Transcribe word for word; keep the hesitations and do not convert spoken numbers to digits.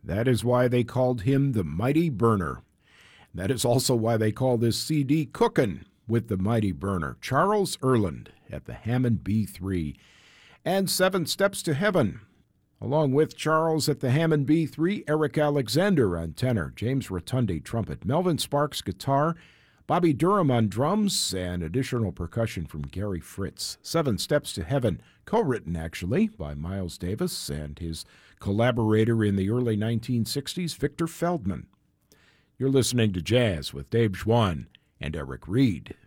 That is why they called him the Mighty Burner. That is also why they call this C D Cookin' with the Mighty Burner. Charles Earland at the Hammond B three. And Seven Steps to Heaven, along with Charles at the Hammond B three, Eric Alexander on tenor, James Rotundi trumpet, Melvin Sparks guitar, Bobby Durham on drums, and additional percussion from Gary Fritz. Seven Steps to Heaven, co-written actually by Miles Davis and his collaborator in the early nineteen sixties, Victor Feldman. You're listening to Jazz with Dave Schwann and Eric Reed.